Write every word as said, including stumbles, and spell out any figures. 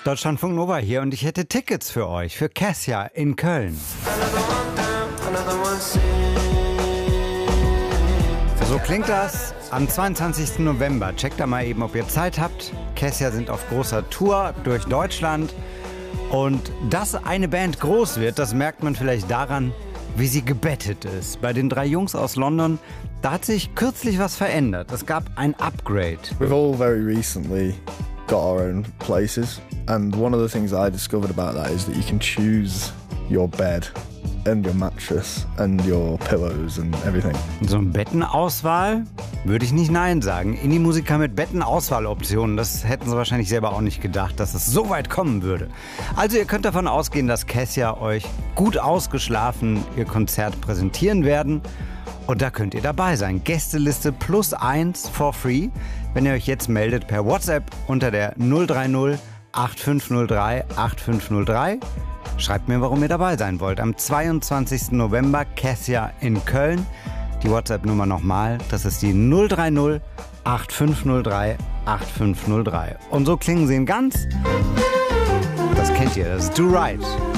Deutschlandfunk Nova hier und ich hätte Tickets für euch, für Kessia in Köln. So klingt das am zweiundzwanzigsten November. Checkt da mal eben, ob ihr Zeit habt. Kessia sind auf großer Tour durch Deutschland. Und dass eine Band groß wird, das merkt man vielleicht daran, wie sie gebettet ist. Bei den drei Jungs aus London, da hat sich kürzlich was verändert. Es gab ein Upgrade. We've all very recently got our own places. And one of the things I discovered about that is that you can choose your bed and your mattress and your pillows and everything. So eine Bettenauswahl würde ich nicht nein sagen. Indie-Musiker mit Bettenauswahloptionen, das hätten sie wahrscheinlich selber auch nicht gedacht, dass es so weit kommen würde. Also ihr könnt davon ausgehen, dass Kessia euch gut ausgeschlafen ihr Konzert präsentieren werden. Und da könnt ihr dabei sein. Gästeliste plus eins for free, wenn ihr euch jetzt meldet per WhatsApp unter der null drei null acht fünf null drei acht fünf null drei. Schreibt mir, warum ihr dabei sein wollt. Am zweiundzwanzigsten November Kessia in Köln. Die WhatsApp-Nummer nochmal, das ist die null drei null acht fünf null drei acht fünf null drei. Und so klingen sie in ganz. Das kennt ihr, das ist Do Right.